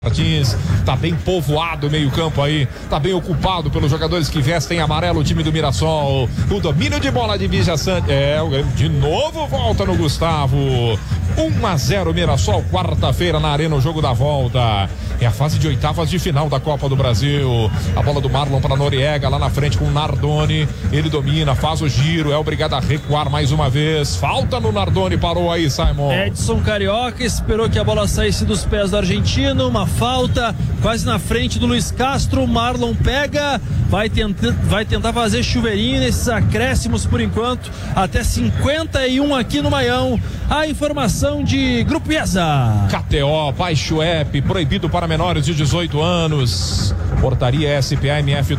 Martins, tá bem povoado o meio campo aí, tá bem ocupado pelos jogadores que vestem amarelo, o time do Mirassol. O domínio de bola de Bija Sante, o Grêmio de novo volta no Gustavo. 1-0 Mirassol, quarta-feira na Arena, o jogo da volta. É a fase de oitavas de final da Copa do Brasil. A bola do Marlon para Noriega, lá na frente com o Nardoni. Ele domina, faz o giro, é obrigado a recuar mais uma vez. Falta no Nardoni, parou aí, Simon. Edson Carioca esperou que a bola saísse dos pés do argentino. Uma falta quase na frente do Luiz Castro. Marlon pega, vai tentar fazer chuveirinho nesses acréscimos por enquanto. Até 51 aqui no Maião. A informação de Grupo IESA. KTO, baixe o app, proibido para menores de 18 anos. Portaria SPA-MF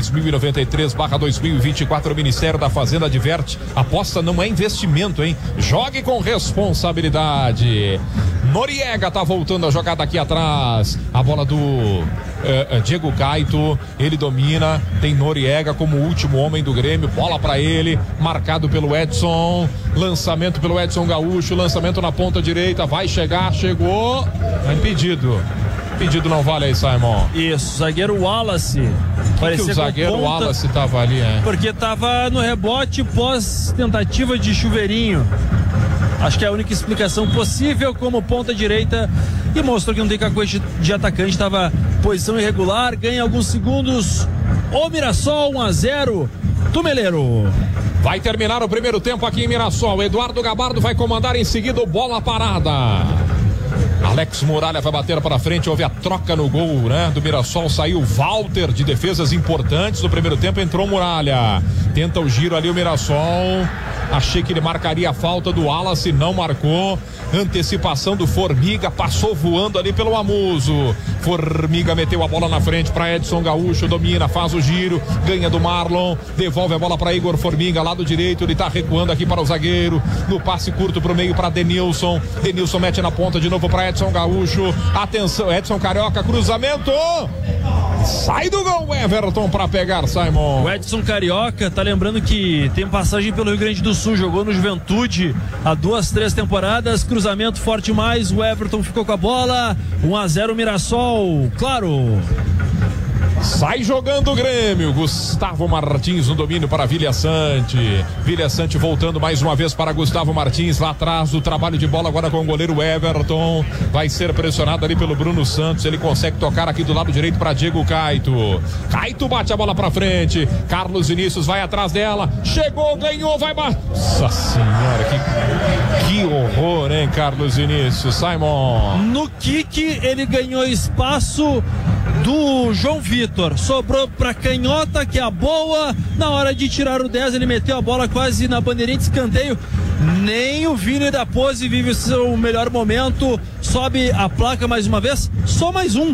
2093/2024. O Ministério da Fazenda adverte: aposta não é investimento, hein? Jogue com responsabilidade. Noriega tá voltando a jogada aqui atrás. A bola do Diego Caito, ele domina, tem Noriega como último homem do Grêmio, bola pra ele, marcado pelo Edson, lançamento pelo Edson Gaúcho, lançamento na ponta direita, vai chegar, chegou, é impedido. Pedido não vale aí, Simon. Isso, zagueiro Wallace. Que o zagueiro Wallace tava ali, Porque tava no rebote pós tentativa de chuveirinho. Acho que é a única explicação possível como ponta direita, e mostrou que não tem cacoete de atacante, estava posição irregular, ganha alguns segundos. O Mirassol 1-0, Tumeleiro. Vai terminar o primeiro tempo aqui em Mirassol. Eduardo Gabardo vai comandar em seguida o bola parada. Alex Muralha vai bater para frente, houve a troca no gol, do Mirassol, saiu Walter de defesas importantes no primeiro tempo, entrou Muralha, tenta o giro ali o Mirassol, achei que ele marcaria a falta do Wallace, não marcou, antecipação do Formiga, passou voando ali pelo Amuso, Formiga meteu a bola na frente para Edson Gaúcho, domina, faz o giro, ganha do Marlon, devolve a bola para Igor Formiga, lado direito, ele tá recuando aqui para o zagueiro, no passe curto pro meio para Denilson mete na ponta de novo para Edson Gaúcho, atenção, Edson Carioca, cruzamento, sai do gol Everton para pegar, Simon. O Edson Carioca tá lembrando que tem passagem pelo Rio Grande do Sul, jogou no Juventude há 2-3 temporadas, cruzamento forte mais, o Everton ficou com a bola, 1-0 Mirassol, claro. Sai jogando o Grêmio, Gustavo Martins no domínio para Vilha Sante voltando mais uma vez para Gustavo Martins, lá atrás o trabalho de bola agora com o goleiro Everton, vai ser pressionado ali pelo Bruno Santos, ele consegue tocar aqui do lado direito para Diego Caito bate a bola para frente, Carlos Vinícius vai atrás dela, chegou, ganhou, vai bater, nossa senhora, que horror, hein, Carlos Vinícius, Simon. No kick ele ganhou espaço do João Vitor, sobrou pra Canhota, que é a boa, na hora de tirar o 10 ele meteu a bola quase na bandeirinha de escanteio, nem o Vini da Pose vive o seu melhor momento, sobe a placa mais uma vez, só mais um.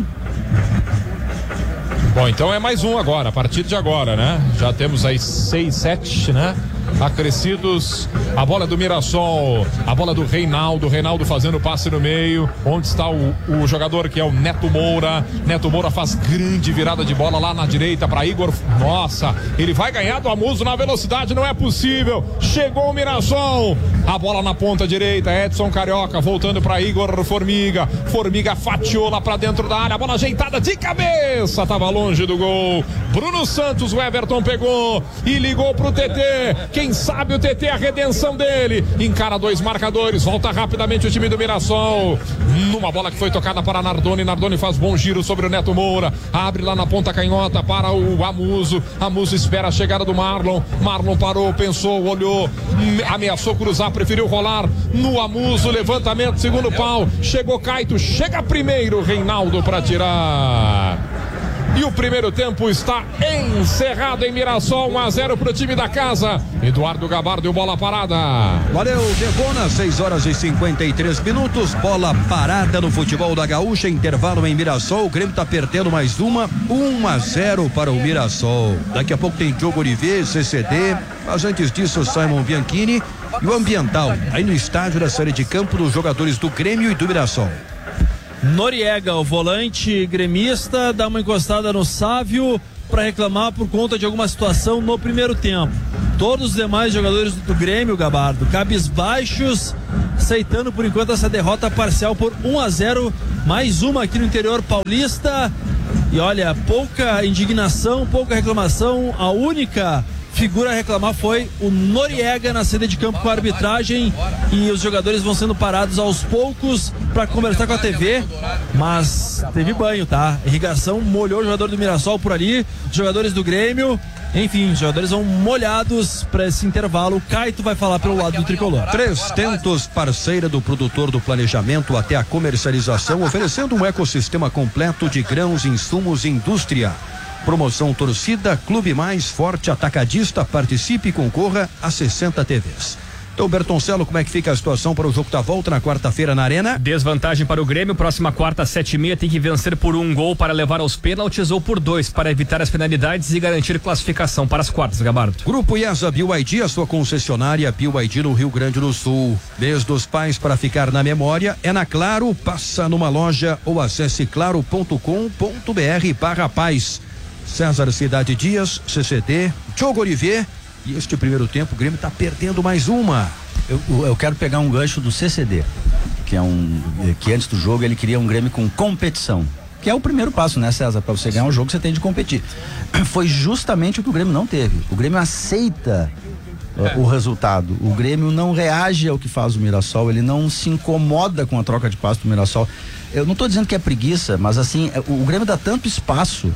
Bom, então é mais um agora, a partir de agora, já temos aí 6, 7, acrescidos. A bola do Mirassol, a bola do Reinaldo fazendo passe no meio, onde está o jogador que é o Neto Moura faz grande virada de bola lá na direita para Igor, nossa, ele vai ganhar do Amuso na velocidade, não é possível, chegou o Mirassol, a bola na ponta direita, Edson Carioca voltando para Igor Formiga fatiou lá para dentro da área, a bola ajeitada de cabeça, tava longe do gol, Bruno Santos, o Everton pegou e ligou pro TT, quem sabe o TT, a redenção dele, encara dois marcadores, volta rapidamente o time do Mirassol, numa bola que foi tocada para Nardoni faz bom giro sobre o Neto Moura, abre lá na ponta canhota para o Amuso espera a chegada do Marlon parou, pensou, olhou, ameaçou cruzar, preferiu rolar no Amuso, levantamento, segundo pau, chegou Caito, chega primeiro Reinaldo para tirar. E o primeiro tempo está encerrado em Mirassol, 1-0 para o time da casa. Eduardo Gabardo, bola parada. Valeu, Devona, 6h53, bola parada no futebol da Gaúcha, intervalo em Mirassol, o Grêmio está perdendo mais uma, 1-0 para o Mirassol. Daqui a pouco tem Diogo Olivier, CCD, mas antes disso, Simon Bianchini e o ambiental, aí no estádio da série de campo dos jogadores do Grêmio e do Mirassol. Noriega, o volante gremista, dá uma encostada no Sávio para reclamar por conta de alguma situação no primeiro tempo. Todos os demais jogadores do Grêmio, Gabardo, cabisbaixos, aceitando por enquanto essa derrota parcial por 1-0, mais uma aqui no interior paulista. E olha, pouca indignação, pouca reclamação. A única figura a reclamar foi o Noriega na saída de campo com a arbitragem, e os jogadores vão sendo parados aos poucos para conversar com a TV, mas teve banho, tá? Irrigação molhou o jogador do Mirassol por ali, os jogadores do Grêmio. Enfim, os jogadores vão molhados para esse intervalo. O Caito vai falar pelo lado do tricolor. 3tentos, parceira do produtor do planejamento até a comercialização, oferecendo um ecossistema completo de grãos, insumos e indústria. Promoção torcida, Clube Mais Forte Atacadista, participe e concorra a 60 TVs. Então, Bertoncello, como é que fica a situação para o jogo da volta na quarta-feira na Arena? Desvantagem para o Grêmio, próxima quarta, 7h30, tem que vencer por 1 gol para levar aos pênaltis ou por 2 para evitar as penalidades e garantir classificação para as quartas, Gabardo. Grupo IESA BYD, a sua concessionária BYD no Rio Grande do Sul. Mês dos Pais para ficar na memória é na Claro, passa numa loja ou acesse claro.com.br/paz. César Cidade Dias, CCD, Diogo Olivier. E este primeiro tempo o Grêmio está perdendo mais uma. Eu quero pegar um gancho do CCD, que antes do jogo ele queria um Grêmio com competição, que é o primeiro passo, né, César? Para você ganhar um jogo você tem de competir. Foi justamente o que o Grêmio não teve. O Grêmio aceita o resultado. O Grêmio não reage ao que faz o Mirassol, ele não se incomoda com a troca de passe do Mirassol. Eu não estou dizendo que é preguiça, mas assim, o Grêmio dá tanto espaço.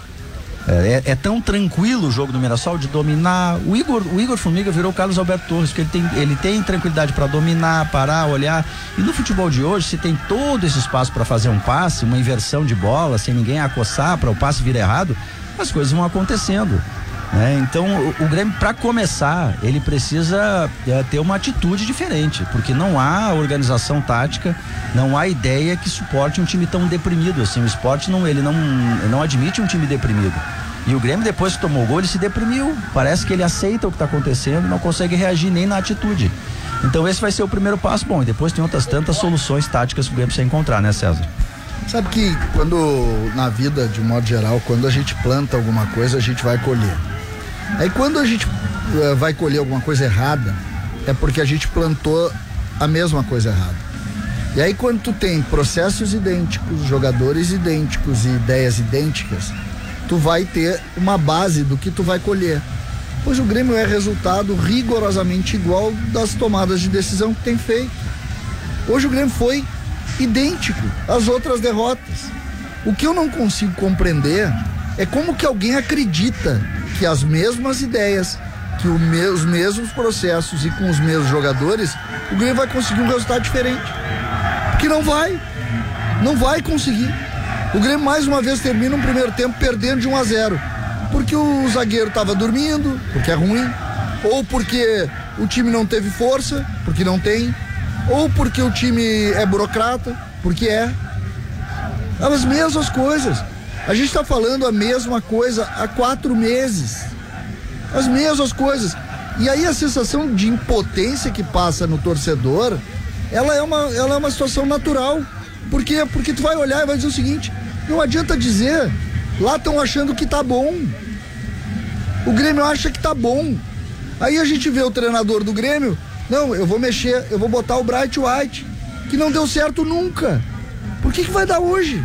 É tão tranquilo o jogo do Mirassol de dominar. O Igor Formiga virou o Carlos Alberto Torres, porque ele tem tranquilidade para dominar, parar, olhar. E no futebol de hoje, se tem todo esse espaço para fazer um passe, uma inversão de bola, sem ninguém acossar para o passe vir errado, as coisas vão acontecendo, né? Então o Grêmio, para começar, ele precisa ter uma atitude diferente, porque não há organização tática, não há ideia que suporte um time tão deprimido assim. O esporte ele não admite um time deprimido. E o Grêmio, depois que tomou o gol, ele se deprimiu. Parece que ele aceita o que está acontecendo e não consegue reagir nem na atitude. Então esse vai ser o primeiro passo. Bom, e depois tem outras tantas soluções táticas que o Grêmio precisa encontrar, né, César? Sabe que na vida, de modo geral, quando a gente planta alguma coisa, a gente vai colher. Aí quando a gente vai colher alguma coisa errada, é porque a gente plantou a mesma coisa errada. E aí quando tu tem processos idênticos, jogadores idênticos e ideias idênticas, tu vai ter uma base do que tu vai colher. Pois o Grêmio é resultado rigorosamente igual das tomadas de decisão que tem feito. Hoje o Grêmio foi idêntico às outras derrotas. O que eu não consigo compreender é como que alguém acredita que as mesmas ideias, que os mesmos processos e com os mesmos jogadores, o Grêmio vai conseguir um resultado diferente. Porque não vai conseguir. O Grêmio mais uma vez termina um primeiro tempo perdendo de 1-0, porque o zagueiro estava dormindo, porque é ruim, ou porque o time não teve força, porque não tem, ou porque o time é burocrata, porque é. As mesmas coisas. A gente está falando a mesma coisa há 4 meses. As mesmas coisas. E aí a sensação de impotência que passa no torcedor, ela é uma situação natural. Por quê? Porque tu vai olhar e vai dizer o seguinte: não adianta dizer, lá estão achando que tá bom. O Grêmio acha que tá bom. Aí a gente vê o treinador do Grêmio, não, eu vou mexer, eu vou botar o Bright White, que não deu certo nunca. Por que vai dar hoje?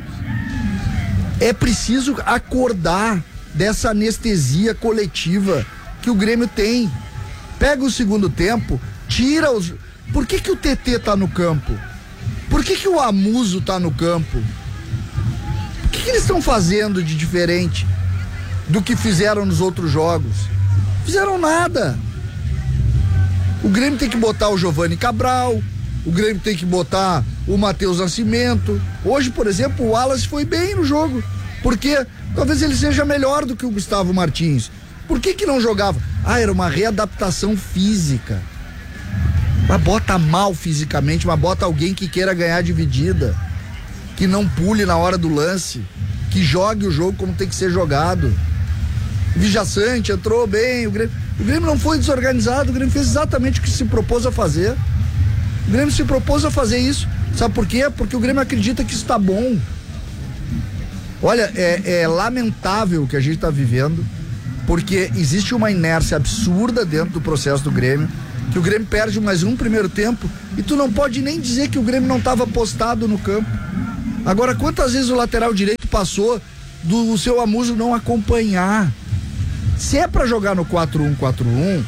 É preciso acordar dessa anestesia coletiva que o Grêmio tem. Pega o segundo tempo, tira os... Por que o TT tá no campo? Por que o Amuso tá no campo? O que eles estão fazendo de diferente do que fizeram nos outros jogos? Fizeram nada. O Grêmio tem que botar o Giovani Cabral, o Grêmio tem que botar o Matheus Nascimento. Hoje, por exemplo, o Wallace foi bem no jogo, porque talvez ele seja melhor do que o Gustavo Martins. Por que não jogava? Era uma readaptação física. Mas bota mal fisicamente, mas bota alguém que queira ganhar dividida, que não pule na hora do lance, que jogue o jogo como tem que ser jogado. Vijaçante entrou bem, o Grêmio não foi desorganizado, o Grêmio fez exatamente o que se propôs a fazer. O Grêmio se propôs a fazer isso. Sabe por quê? Porque o Grêmio acredita que isso está bom. Olha, é lamentável o que a gente está vivendo, porque existe uma inércia absurda dentro do processo do Grêmio, que o Grêmio perde mais um primeiro tempo e tu não pode nem dizer que o Grêmio não estava postado no campo. Agora, quantas vezes o lateral direito passou do seu Amuso não acompanhar? Se é para jogar no 4-1-4-1,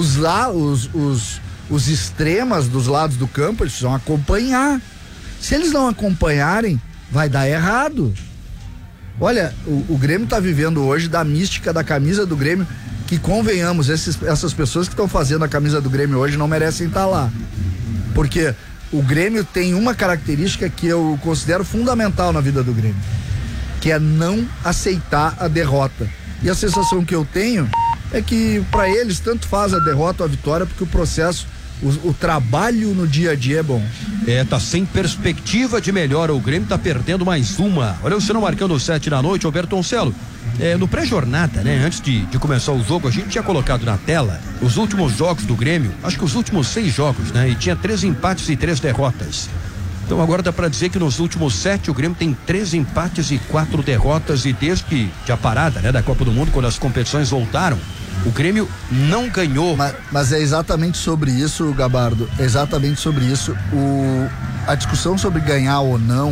os extremas dos lados do campo, eles precisam acompanhar. Se eles não acompanharem, vai dar errado. Olha, o Grêmio está vivendo hoje da mística da camisa do Grêmio, que, convenhamos, essas pessoas que estão fazendo a camisa do Grêmio hoje não merecem estar lá. Porque o Grêmio tem uma característica que eu considero fundamental na vida do Grêmio, que é não aceitar a derrota. E a sensação que eu tenho é que para eles tanto faz a derrota ou a vitória, porque o processo, o trabalho no dia a dia é bom. Tá sem perspectiva de melhora, o Grêmio tá perdendo mais uma. Olha o Senhor marcando 7 da noite, Alberto Oncelo. No pré-jornada, né? Antes de começar o jogo, a gente tinha colocado na tela os últimos jogos do Grêmio, acho que os últimos 6 jogos, né? E tinha 3 empates e 3 derrotas. Então agora dá pra dizer que nos últimos 7 o Grêmio tem 3 empates e 4 derrotas, e desde que a parada, né, da Copa do Mundo, quando as competições voltaram, o Grêmio não ganhou. Mas é exatamente sobre isso, Gabardo, é exatamente sobre isso. A discussão sobre ganhar ou não,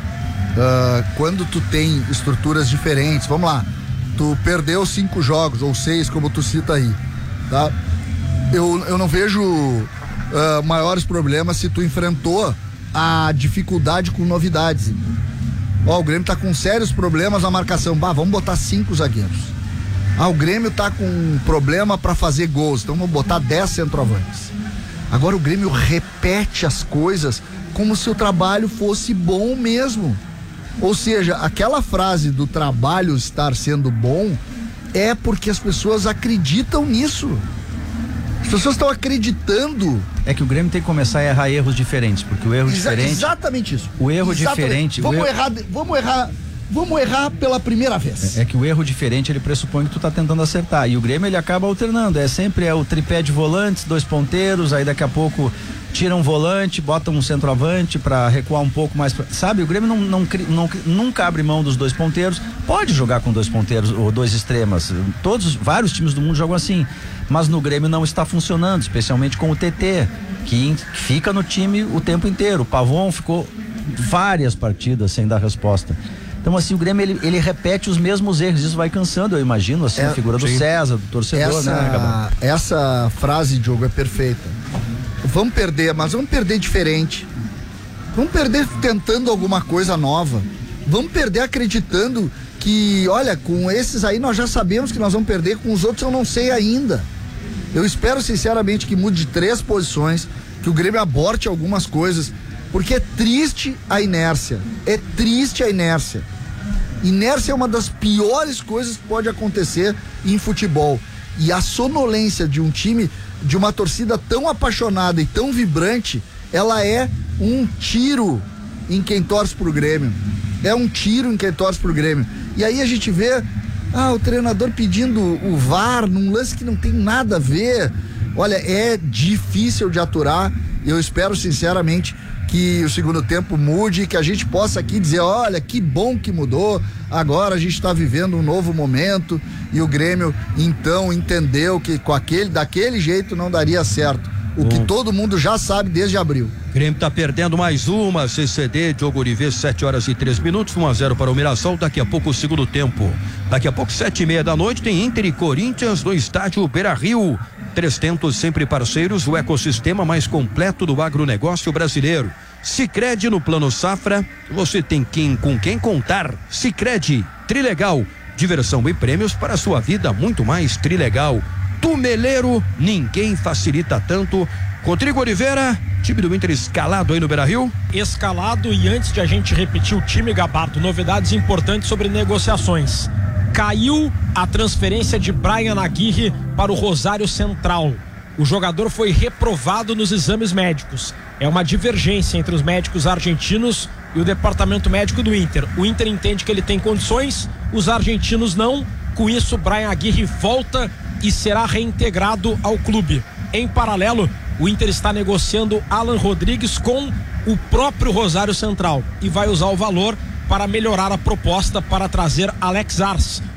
quando tu tem estruturas diferentes, vamos lá, tu perdeu 5 jogos, ou 6, como tu cita aí, tá? Eu não vejo maiores problemas se tu enfrentou a dificuldade com novidades. O Grêmio tá com sérios problemas na marcação. Vamos botar 5 zagueiros. O Grêmio tá com problema para fazer gols, então vamos botar 10 centroavantes. Agora o Grêmio repete as coisas como se o trabalho fosse bom mesmo. Ou seja, aquela frase do trabalho estar sendo bom é porque as pessoas acreditam nisso. As pessoas estão acreditando. É que o Grêmio tem que começar a errar erros diferentes, porque o erro diferente... Exatamente isso. O erro diferente... Vamos errar pela primeira vez. É que o erro diferente, ele pressupõe que tu tá tentando acertar, e o Grêmio, ele acaba alternando, sempre o tripé de volantes, 2 ponteiros, aí daqui a pouco tira um volante, bota um centroavante pra recuar um pouco mais, sabe? O Grêmio nunca abre mão dos 2 ponteiros, pode jogar com 2 ponteiros ou 2 extremas, vários times do mundo jogam assim, mas no Grêmio não está funcionando, especialmente com o TT, que fica no time o tempo inteiro. O Pavon ficou várias partidas sem dar resposta. Então, assim, o Grêmio, ele repete os mesmos erros, isso vai cansando, eu imagino, assim, a figura do César, do torcedor, né, Gabriel? Essa frase, Diogo, é perfeita. Vamos perder, mas vamos perder diferente. Vamos perder tentando alguma coisa nova. Vamos perder acreditando que, olha, com esses aí nós já sabemos que nós vamos perder, com os outros eu não sei ainda. Eu espero sinceramente que mude de 3 posições, que o Grêmio aborte algumas coisas, porque é triste a inércia. É triste a inércia. Inércia é uma das piores coisas que pode acontecer em futebol. E a sonolência de um time, de uma torcida tão apaixonada e tão vibrante, ela é um tiro em quem torce pro Grêmio. É um tiro em quem torce pro Grêmio. E aí a gente vê o treinador pedindo o VAR num lance que não tem nada a ver. Olha, é difícil de aturar. Eu espero sinceramente que o segundo tempo mude, que a gente possa aqui dizer, olha, que bom que mudou, agora a gente está vivendo um novo momento, e o Grêmio então entendeu que daquele jeito não daria certo, o que todo mundo já sabe desde abril. O Grêmio tá perdendo mais uma, CCD, Diogo Oliveira, 7h03, 1-0 para o Mirassol. Daqui a pouco o segundo tempo. Daqui a pouco, 7h30 da noite, tem Inter e Corinthians no estádio Beira-Rio. 300 sempre parceiros, o ecossistema mais completo do agronegócio brasileiro. Sicredi no Plano Safra, você tem com quem contar. Sicredi, Trilegal, diversão e prêmios para a sua vida muito mais Trilegal. Tumeleiro, ninguém facilita tanto. Rodrigo Oliveira, time do Inter escalado aí no Beira-Rio? Escalado, e antes de a gente repetir o time, Gabardo, novidades importantes sobre negociações. Caiu a transferência de Brian Aguirre para o Rosário Central. O jogador foi reprovado nos exames médicos. É uma divergência entre os médicos argentinos e o departamento médico do Inter. O Inter entende que ele tem condições, os argentinos não. Com isso, Brian Aguirre volta e será reintegrado ao clube. Em paralelo, o Inter está negociando Alan Rodrigues com o próprio Rosário Central e vai usar o valor para melhorar a proposta para trazer Alex Ars,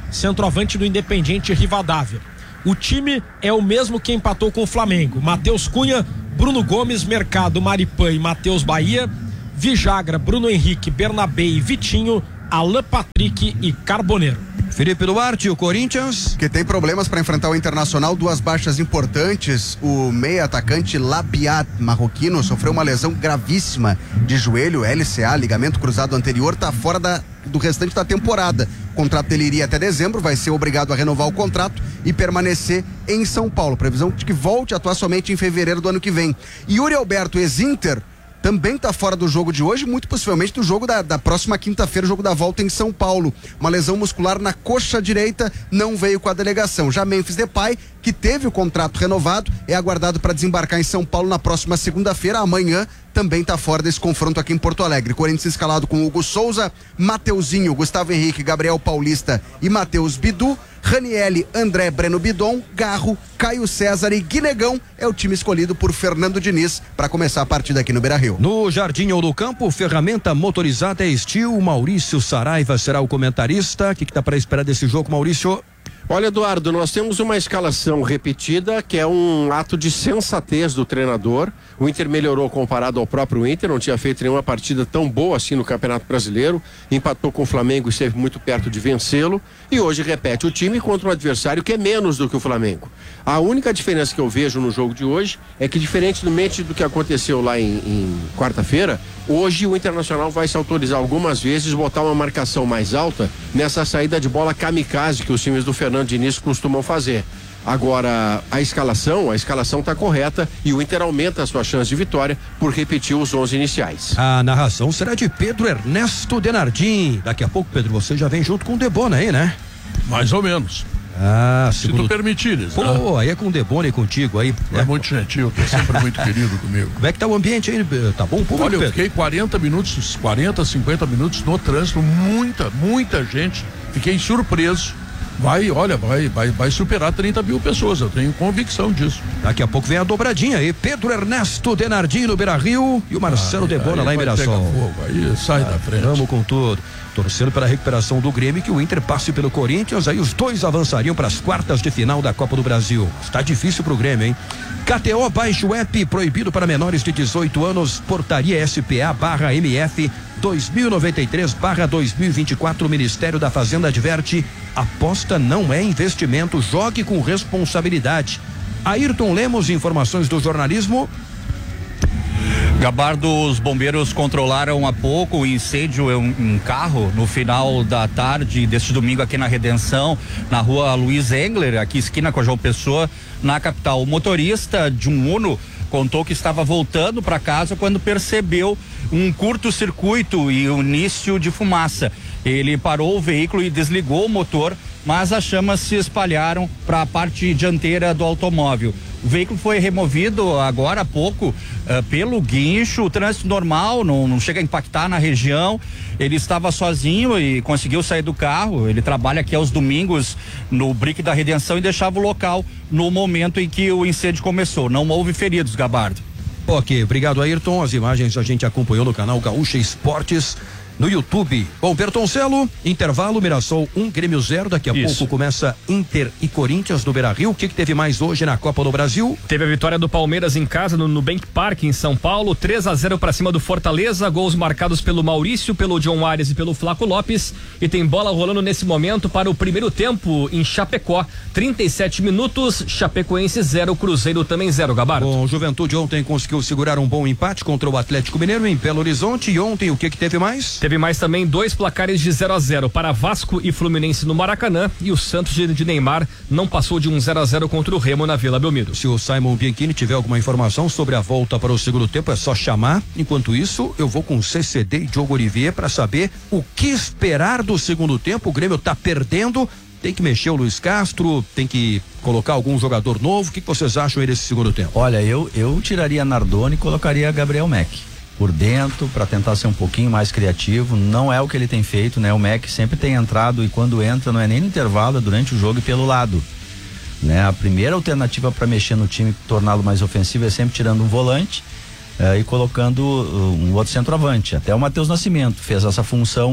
centroavante do Independiente Rivadavia. O time é o mesmo que empatou com o Flamengo: Matheus Cunha, Bruno Gomes, Mercado, Maripã e Matheus Bahia, Vijagra, Bruno Henrique, Bernabé e Vitinho, Alan Patrick e Carboneiro. Felipe Duarte, o Corinthians, que tem problemas para enfrentar o Internacional, 2 baixas importantes. O meia atacante Labiat, marroquino, sofreu uma lesão gravíssima de joelho, LCA, ligamento cruzado anterior, está fora do restante da temporada. O contrato dele iria até dezembro, vai ser obrigado a renovar o contrato e permanecer em São Paulo. Previsão de que volte a atuar somente em fevereiro do ano que vem. Yuri Alberto, ex-Inter, também está fora do jogo de hoje, muito possivelmente do jogo da próxima quinta-feira, o jogo da volta em São Paulo. Uma lesão muscular na coxa direita, não veio com a delegação. Já Memphis Depay, que teve o contrato renovado, é aguardado para desembarcar em São Paulo na próxima segunda-feira. Amanhã também está fora desse confronto aqui em Porto Alegre. Corinthians escalado com Hugo Souza, Mateuzinho, Gustavo Henrique, Gabriel Paulista e Matheus Bidu. Ranielli, André Breno Bidon, Garro, Caio César e Guinegão é o time escolhido por Fernando Diniz para começar a partida aqui no Beira-Rio. No Jardim ou no Campo, ferramenta motorizada é Steel. Maurício Saraiva será o comentarista. O que dá para esperar desse jogo, Maurício? Olha, Eduardo, nós temos uma escalação repetida, que é um ato de sensatez do treinador. O Inter melhorou comparado ao próprio Inter, não tinha feito nenhuma partida tão boa assim no Campeonato Brasileiro, empatou com o Flamengo e esteve muito perto de vencê-lo, e hoje repete o time contra um adversário que é menos do que o Flamengo. A única diferença que eu vejo no jogo de hoje é que, diferentemente do que aconteceu lá em quarta-feira, hoje o Internacional vai se autorizar algumas vezes botar uma marcação mais alta nessa saída de bola kamikaze que os times do Fernando Diniz costumam fazer. Agora, a escalação está correta e o Inter aumenta a sua chance de vitória por repetir os 11 iniciais. A narração será de Pedro Ernesto Denardim. Daqui a pouco, Pedro, você já vem junto com o Debona aí, né? Mais ou menos. Ah, se tu permitires. Pô, aí é com o Debona e contigo aí. É muito gentil, tu é sempre muito querido comigo. Como é que tá o ambiente aí? Tá bom, público, Olha, eu Pedro? fiquei 40, 50 minutos no trânsito, muita gente. Fiquei surpreso. Vai superar 30 mil pessoas, eu tenho convicção disso. Daqui a pouco vem a dobradinha aí, Pedro Ernesto Denardim no Beira-Rio e o Marcelo Debona lá em Mirassol. Aí sai da frente. Vamos com tudo. Torcendo pela recuperação do Grêmio, que o Inter passe pelo Corinthians, aí os dois avançariam para as quartas de final da Copa do Brasil. Está difícil pro Grêmio, hein? KTO, baixe o app, proibido para menores de 18 anos, portaria SPA/MF 2093/2024, Ministério da Fazenda adverte, aposta não é investimento, jogue com responsabilidade. Ayrton Lemos, informações do jornalismo. Gabardo, os bombeiros controlaram há pouco o incêndio em um carro no final da tarde deste domingo aqui na Redenção, na rua Luiz Engler, aqui esquina com a João Pessoa, na capital. O motorista de um Uno contou que estava voltando para casa quando percebeu um curto-circuito e o início de fumaça. Ele parou o veículo e desligou o motor, mas as chamas se espalharam para a parte dianteira do automóvel. O veículo foi removido agora há pouco pelo guincho, o trânsito normal, não chega a impactar na região. Ele estava sozinho e conseguiu sair do carro. Ele trabalha aqui aos domingos no Brick da Redenção e deixava o local no momento em que o incêndio começou. Não houve feridos, Gabardo. Ok, obrigado, Ayrton. As imagens a gente acompanhou no canal Gaúcha Esportes no YouTube. Bom, Bertoncello, intervalo, Mirassol 1, Grêmio 0, daqui a pouco começa Inter e Corinthians no Beira-Rio. O que teve mais hoje na Copa do Brasil? Teve a vitória do Palmeiras em casa no Nubank Park em São Paulo, 3-0 para cima do Fortaleza, gols marcados pelo Maurício, pelo John Ares e pelo Flaco Lopes, e tem bola rolando nesse momento para o primeiro tempo em Chapecó, 37 minutos, Chapecoense 0, Cruzeiro também 0, Gabardo. Bom, Juventude ontem conseguiu segurar um bom empate contra o Atlético Mineiro em Belo Horizonte, e ontem o que teve mais? Teve mais também 2 placares de 0-0 para Vasco e Fluminense no Maracanã, e o Santos de Neymar não passou de um 0-0 contra o Remo na Vila Belmiro. Se o Simon Bianchini tiver alguma informação sobre a volta para o segundo tempo, é só chamar. Enquanto isso, eu vou com CCD e Diogo Olivier para saber o que esperar do segundo tempo. O Grêmio tá perdendo, tem que mexer o Luiz Castro, tem que colocar algum jogador novo. O que vocês acham aí desse segundo tempo? Olha, eu tiraria Nardoni e colocaria Gabriel Mack por dentro, para tentar ser um pouquinho mais criativo. Não é o que ele tem feito, né? O Mack sempre tem entrado, e quando entra não é nem no intervalo, é durante o jogo e pelo lado, né? A primeira alternativa para mexer no time, torná-lo mais ofensivo, é sempre tirando um volante e colocando um outro centroavante. Até o Matheus Nascimento fez essa função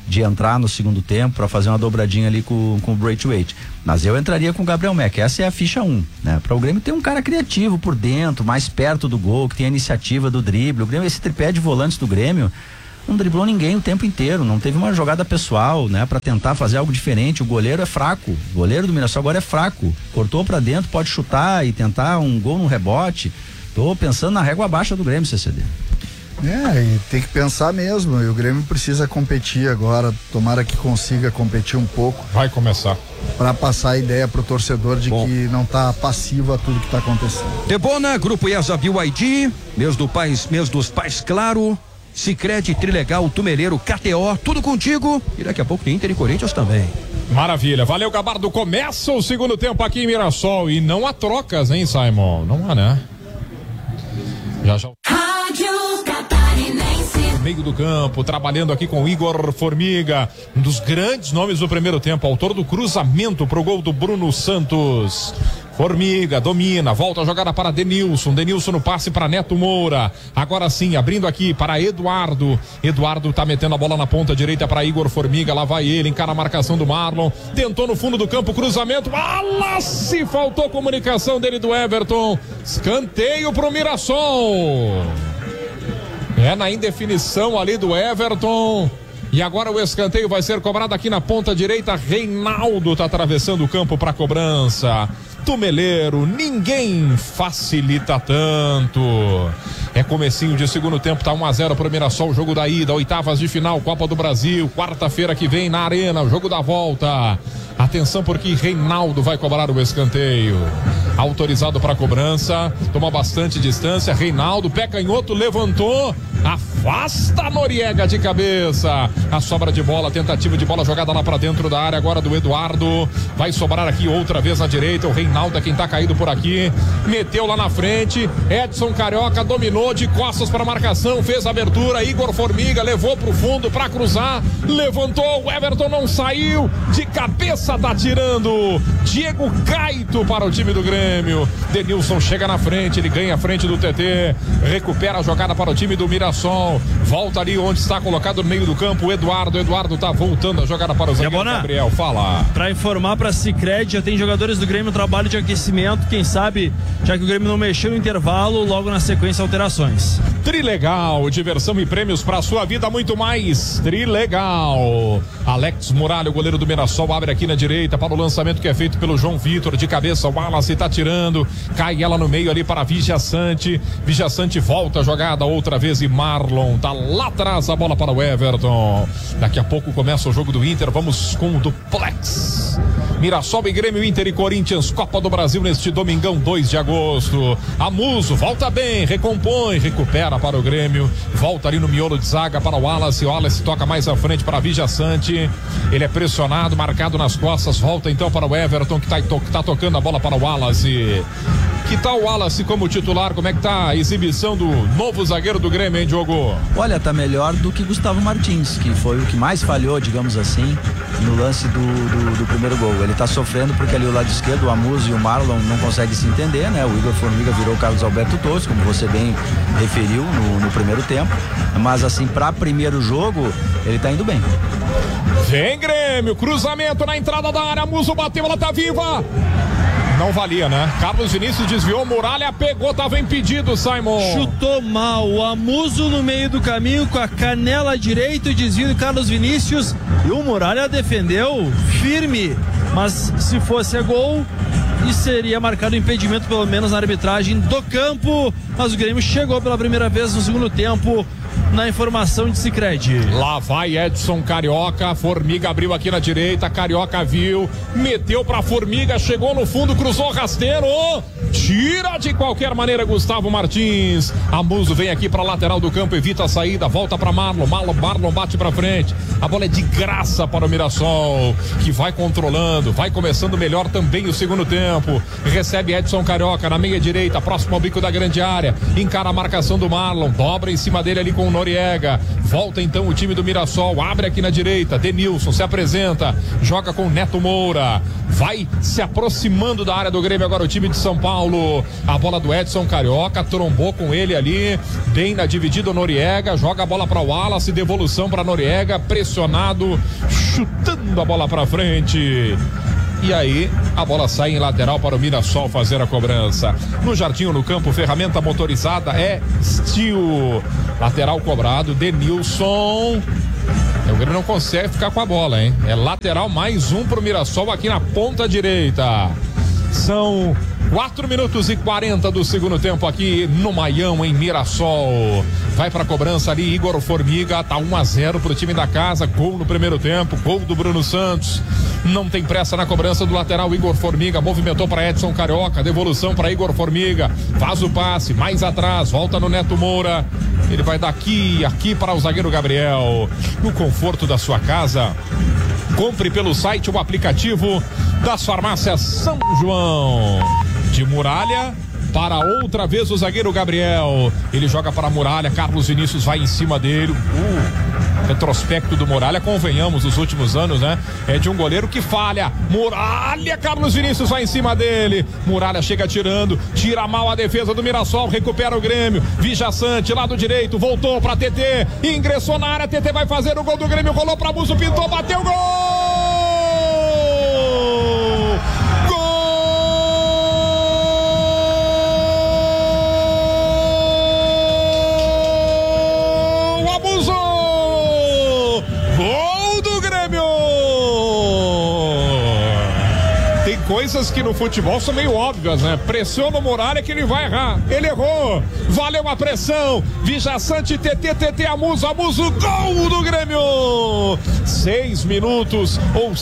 de entrar no segundo tempo para fazer uma dobradinha ali com o Braithwaite. Mas eu entraria com o Gabriel Mack, essa é a ficha 1, né? Para o Grêmio ter um cara criativo por dentro, mais perto do gol, que tem a iniciativa do drible. O Grêmio, esse tripé de volantes do Grêmio, não driblou ninguém o tempo inteiro, não teve uma jogada pessoal, né? Para tentar fazer algo diferente. O goleiro é fraco, o goleiro do Mirassol agora é fraco, cortou para dentro, pode chutar e tentar um gol no rebote. Tô pensando na régua baixa do Grêmio, CCD. E tem que pensar mesmo, e o Grêmio precisa competir agora, tomara que consiga competir um pouco. Vai começar. Para passar a ideia pro torcedor de que não tá passivo a tudo que tá acontecendo. Debona, Grupo IESA BYD, mês dos pais, claro, Sicredi, Trilegal, Tumeleiro, KTO, tudo contigo, e daqui a pouco tem Inter e Corinthians também. Maravilha, valeu, Gabardo. Começa o segundo tempo aqui em Mirassol e não há trocas, hein, Simon? Não há, né? Já. Meio do campo, trabalhando aqui com Igor Formiga, um dos grandes nomes do primeiro tempo, autor do cruzamento pro gol do Bruno Santos. Formiga domina, volta a jogada para Denilson no passe para Neto Moura, agora sim, abrindo aqui para Eduardo tá metendo a bola na ponta direita para Igor Formiga, lá vai ele, encara a marcação do Marlon, tentou no fundo do campo, cruzamento, se faltou comunicação dele do Everton, escanteio pro Mirassol. Na indefinição ali do Everton. E agora o escanteio vai ser cobrado aqui na ponta direita. Reinaldo tá atravessando o campo para cobrança. Tumeleiro, ninguém facilita tanto. É comecinho de segundo tempo, tá 1-0 pro Mirassol, jogo da ida, oitavas de final, Copa do Brasil, quarta-feira que vem na Arena, o jogo da volta. Atenção porque Reinaldo vai cobrar o escanteio. Autorizado para cobrança, toma bastante distância, Reinaldo, pé canhoto, levantou, afasta Noriega de cabeça. A sobra de bola, tentativa de bola jogada lá para dentro da área, agora do Eduardo. Vai sobrar aqui outra vez na direita, o Reinaldo é quem tá caído por aqui. Meteu lá na frente, Edson Carioca dominou de costas para a marcação, fez a abertura, Igor Formiga levou pro fundo para cruzar, levantou, o Everton não saiu, de cabeça tá tirando Diego Caito para o time do Grêmio. Denilson chega na frente, ele ganha a frente do TT, recupera a jogada para o time do Mirassol, volta ali onde está colocado no meio do campo o Eduardo tá voltando a jogada para o zagueiro Gabriel, fala. Para informar para Sicredi, já tem jogadores do Grêmio, trabalho de aquecimento, quem sabe, já que o Grêmio não mexeu no intervalo, logo na sequência alterações. Trilegal, diversão e prêmios para sua vida, muito mais. Trilegal. Alex Muralha, o goleiro do Mirassol, abre aqui na direita para o lançamento que é feito pelo João Vitor, de cabeça o Wallace tá tirando, cai ela no meio ali para Vigia Sante volta a jogada outra vez e Marlon tá lá atrás, a bola para o Everton. Daqui a pouco começa o jogo do Inter, vamos com o duplex. Mirassol e Grêmio, Inter e Corinthians, Copa do Brasil neste domingão 2 de agosto. Amuso volta bem, recompõe, recupera para o Grêmio, volta ali no miolo de zaga para o Wallace toca mais à frente para Vigia Sante, ele é pressionado, marcado nas costas, volta então para o Everton que tá tocando a bola para o Wallace. Que tal o Wallace como titular? Como é que tá a exibição do novo zagueiro do Grêmio, hein, Diogo? Olha, tá melhor do que Gustavo Martins, que foi o que mais falhou, digamos assim, no lance do primeiro gol. Ele tá sofrendo porque ali o lado esquerdo, o Amuso e o Marlon não conseguem se entender, né? O Igor Formiga virou o Carlos Alberto Torres, como você bem referiu no primeiro tempo. Mas assim, pra primeiro jogo, ele tá indo bem. Vem Grêmio, cruzamento na entrada da área, Amuso bateu, ela tá viva. Não valia, né? Carlos Vinícius desviou, Muralha pegou, tava impedido, Simon. Chutou mal, o Amuso no meio do caminho com a canela direita, o desvio do Carlos Vinícius e o Muralha defendeu firme, mas se fosse gol e seria marcado impedimento pelo menos na arbitragem do campo, mas o Grêmio chegou pela primeira vez no segundo tempo na informação de Sicredi. Lá vai Edson Carioca, Formiga abriu aqui na direita, Carioca viu, meteu pra Formiga, chegou no fundo, cruzou rasteiro, tira de qualquer maneira Gustavo Martins. Amuso vem aqui pra lateral do campo, evita a saída, volta pra Marlon bate pra frente, a bola é de graça para o Mirassol, que vai controlando, vai começando melhor também o segundo tempo, recebe Edson Carioca na meia direita, próximo ao bico da grande área, encara a marcação do Marlon, dobra em cima dele ali com o Noriega. Volta então o time do Mirassol, abre aqui na direita, Denilson se apresenta, joga com Neto Moura, vai se aproximando da área do Grêmio agora o time de São Paulo. A bola do Edson Carioca, trombou com ele ali, bem na dividida o Noriega, joga a bola para o Wallace, devolução para Noriega, pressionado, chutando a bola para frente. E aí, a bola sai em lateral para o Mirassol fazer a cobrança. No jardim ou no campo, ferramenta motorizada é Steel. Lateral cobrado, Denilson. O Grêmio não consegue ficar com a bola, hein? É lateral mais um para o Mirassol aqui na ponta direita. São 4 minutos e 40 do segundo tempo aqui no Maião, em Mirassol. Vai pra cobrança ali, Igor Formiga, tá 1-0 pro time da casa, gol no primeiro tempo, gol do Bruno Santos. Não tem pressa na cobrança do lateral, Igor Formiga movimentou para Edson Carioca, devolução para Igor Formiga, faz o passe, mais atrás, volta no Neto Moura. Ele vai daqui, aqui para o zagueiro Gabriel. No conforto da sua casa, compre pelo site o aplicativo das farmácias São João. De Muralha para outra vez o zagueiro Gabriel. Ele joga para a Muralha, Carlos Vinícius vai em cima dele. Retrospecto do Muralha, convenhamos, nos últimos anos, né? É de um goleiro que falha. Muralha, Carlos Vinícius vai em cima dele. Muralha chega tirando, tira mal a defesa do Mirassol, recupera o Grêmio. Vijaçante, lado direito, voltou para TT, ingressou na área, TT vai fazer o gol do Grêmio, rolou para Musso, pintou, bateu, gol! Coisas que no futebol são meio óbvias, né? Pressiona o Muralha que ele vai errar. Ele errou. Valeu a pressão. Vijaçante, TT, Amuso, gol do Grêmio. 6 minutos ou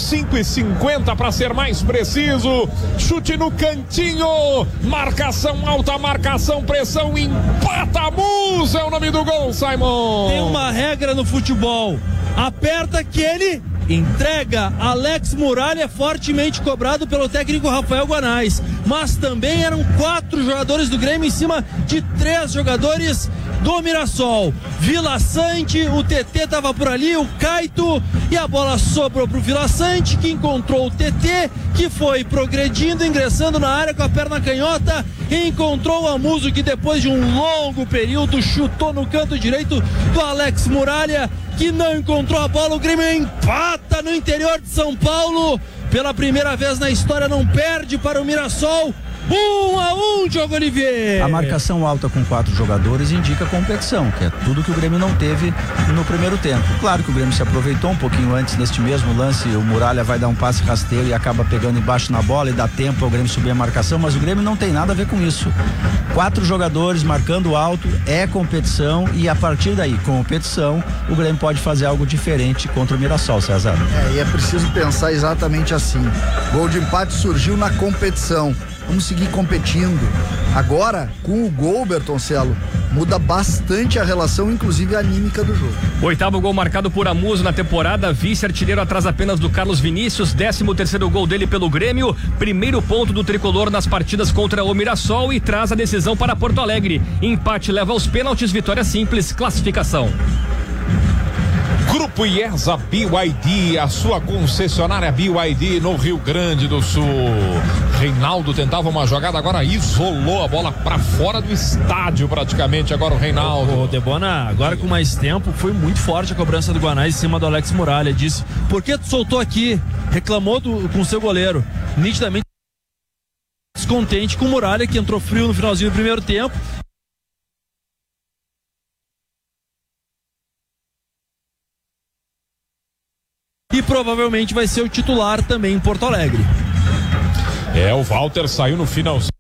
5:50 para ser mais preciso. Chute no cantinho. Marcação alta, marcação, pressão, empata. Amuso é o nome do gol, Simon. Tem uma regra no futebol. Aperta que ele entrega. Alex Muralha é fortemente cobrado pelo técnico Rafael Guanais, mas também eram 4 jogadores do Grêmio em cima de 3 jogadores do Mirassol. Vila Sante, o TT tava por ali, o Caito, e a bola sobrou pro Vila Sante, que encontrou o TT, que foi progredindo, ingressando na área com a perna canhota, e encontrou o Amuso, que depois de um longo período chutou no canto direito do Alex Muralha, que não encontrou a bola. O Grêmio empata no interior de São Paulo. Pela primeira vez na história não perde para o Mirassol. 1-1, Diogo Olivier. A marcação alta com 4 jogadores indica competição, que é tudo que o Grêmio não teve no primeiro tempo. Claro que o Grêmio se aproveitou um pouquinho antes neste mesmo lance, o Muralha vai dar um passe rasteiro e acaba pegando embaixo na bola e dá tempo ao Grêmio subir a marcação, mas o Grêmio não tem nada a ver com isso. 4 jogadores marcando alto é competição, e a partir daí, competição, o Grêmio pode fazer algo diferente contra o Mirassol, César. E é preciso pensar exatamente assim. Gol de empate surgiu na competição. Vamos seguir competindo. Agora, com o gol, Bertoncelo, muda bastante a relação, inclusive anímica do jogo. 8º gol marcado por Amuso na temporada, vice-artilheiro atrás apenas do Carlos Vinícius, 13º gol dele pelo Grêmio, primeiro ponto do tricolor nas partidas contra o Mirassol e traz a decisão para Porto Alegre. Empate leva aos pênaltis, vitória simples, classificação. Grupo IESA BYD, a sua concessionária BYD no Rio Grande do Sul. Reinaldo tentava uma jogada, agora isolou a bola para fora do estádio praticamente. Agora o Reinaldo. O Debona, agora com mais tempo, foi muito forte a cobrança do Guanais em cima do Alex Muralha. Disse: por que tu soltou aqui? Reclamou com o seu goleiro. Nitidamente descontente com o Muralha, que entrou frio no finalzinho do primeiro tempo. E provavelmente vai ser o titular também em Porto Alegre. O Walter saiu no finalzinho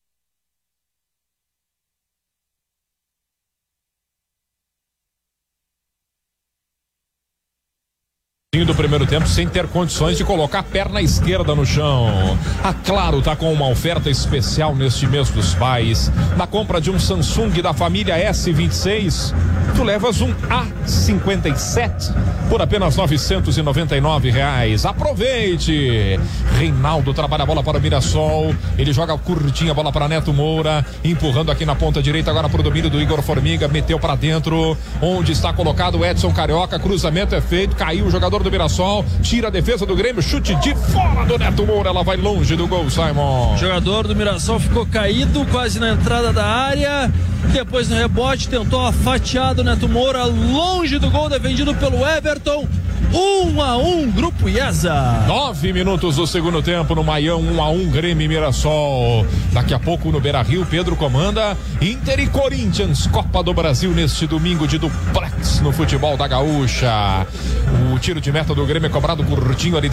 do primeiro tempo, sem ter condições de colocar a perna esquerda no chão. A Claro tá com uma oferta especial neste mês dos pais. Na compra de um Samsung da família S26, tu levas um A57 por apenas R$999. Aproveite! Reinaldo trabalha a bola para o Mirassol, ele joga curtinha a bola para Neto Moura, empurrando aqui na ponta direita agora pro domínio do Igor Formiga, meteu para dentro, onde está colocado o Edson Carioca, cruzamento é feito, caiu o jogador do Mirassol, tira a defesa do Grêmio, chute de fora do Neto Moura, ela vai longe do gol, Simon. O jogador do Mirassol ficou caído quase na entrada da área, depois no rebote tentou a fatiada do Neto Moura, longe do gol, defendido pelo Everton. 1-1, Grupo IESA. 9 minutos do segundo tempo no Maião, 1-1, Grêmio e Mirassol. Daqui a pouco no Beira-Rio, Pedro comanda Inter e Corinthians, Copa do Brasil neste domingo de duplex no futebol da Gaúcha. O tiro de meta do Grêmio é cobrado curtinho ali